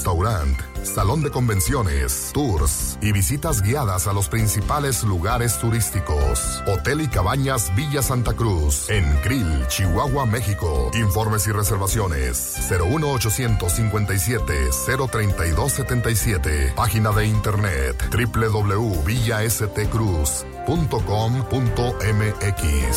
restaurante, salón de convenciones, tours y visitas guiadas a los principales lugares turísticos. Hotel y Cabañas Villa Santa Cruz, en Krill, Chihuahua, México. Informes y reservaciones 01857-03277. Página de internet www.villastcruz.com.mx.